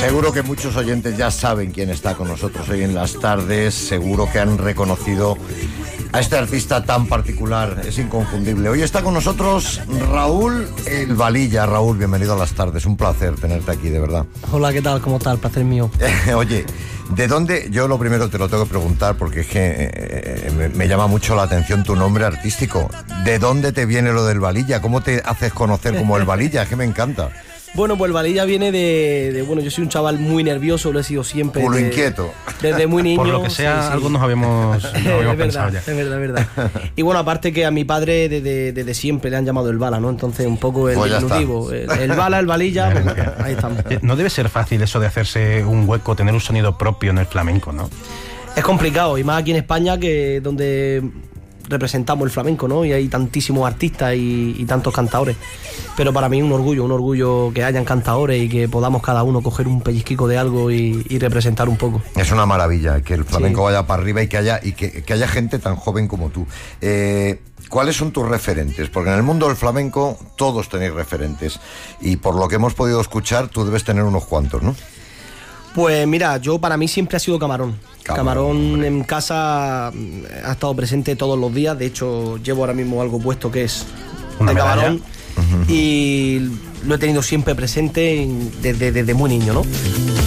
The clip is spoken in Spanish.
Seguro que muchos oyentes ya saben quién está con nosotros hoy en las tardes. Seguro que han reconocido a este artista tan particular. Es inconfundible. Hoy está con nosotros Raúl El Valilla. Raúl, bienvenido a las tardes. Un placer tenerte aquí, de verdad. Hola, ¿qué tal? ¿Cómo está? El placer mío. Oye, ¿de dónde? Yo lo primero te lo tengo que preguntar porque es que me llama mucho la atención tu nombre artístico. ¿De dónde te viene lo del Valilla? ¿Cómo te haces conocer como El Valilla? Es que me encanta. Bueno, pues el Valilla viene bueno, yo soy un chaval muy nervioso, lo he sido siempre. Culo inquieto. Desde muy niño. Por lo que sea, sí. Algo nos habíamos pensado ya. Es verdad. Y bueno, aparte que a mi padre desde siempre le han llamado el Bala, ¿no? Entonces un poco el diminutivo. El Bala, el Valilla, pues, ahí estamos. No debe ser fácil eso de hacerse un hueco, tener un sonido propio en el flamenco, ¿no? Es complicado, y más aquí en España, que donde representamos el flamenco, ¿no? Y hay tantísimos artistas y tantos cantadores. Pero para mí un orgullo que hayan cantadores y que podamos cada uno coger un pellizquico de algo y representar un poco. Es una maravilla que el flamenco vaya para arriba y que haya gente tan joven como tú. ¿Cuáles son tus referentes? Porque en el mundo del flamenco todos tenéis referentes y por lo que hemos podido escuchar tú debes tener unos cuantos, ¿no? Pues mira, para mí siempre ha sido Camarón. Camarón en casa ha estado presente todos los días. De hecho, llevo ahora mismo algo puesto que es una de medalla. Camarón. Y lo he tenido siempre presente desde muy niño, ¿no?